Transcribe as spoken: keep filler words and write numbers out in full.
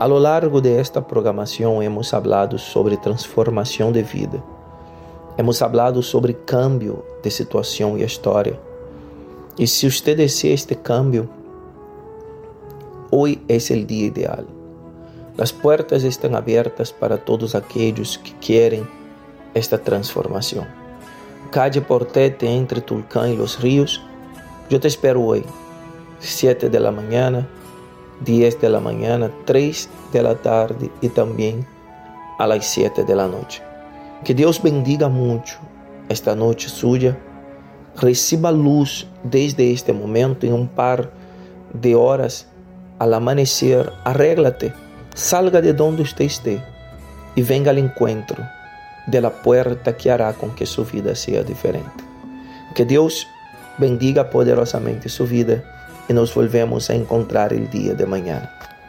A lo largo de esta programação hemos hablado sobre transformação de vida. Hemos hablado sobre cambio de situação e história. E se você deseja este cambio, hoje é o dia ideal. As portas estão abertas para todos aqueles que querem esta transformação. Calle Portete entre Tulcán e Los Ríos. Eu te espero hoje, sete da manhã, dez da manhã, três da tarde e também a las sete da noite. Que Deus bendiga muito esta noite suya. Reciba luz desde este momento em um par de horas al amanecer. Arréglate, salga de donde usted esté e venga al encuentro de la puerta que hará com que sua vida seja diferente. Que Deus bendiga poderosamente sua vida e nos volvemos a encontrar el dia de mañana.